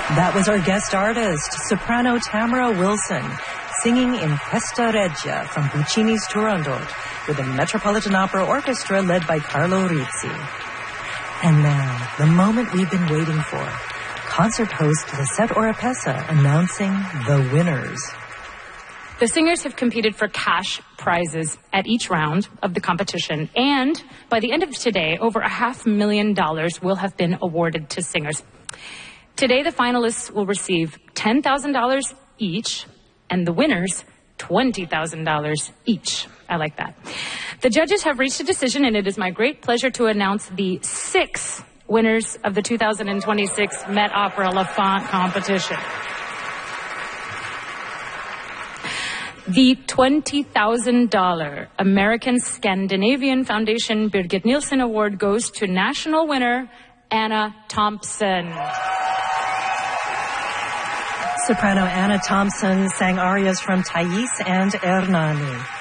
That was our guest artist, soprano Tamara Wilson, singing in Questa Regia from Puccini's Turandot with the Metropolitan Opera Orchestra led by Carlo Rizzi. And now, the moment we've been waiting for. Concert host Lisette Oropesa announcing the winners. The singers have competed for cash prizes at each round of the competition, and by the end of today, over $500,000 will have been awarded to singers. Today, the finalists will receive $10,000 each, and the winners, $20,000 each. I like that. The judges have reached a decision, and it is my great pleasure to announce the 6 winners of the 2026 Met Opera Lafont competition. The $20,000 American Scandinavian Foundation Birgit Nilsson Award goes to national winner Anna Thompson. Soprano Anna Thompson sang arias from Thais and Ernani.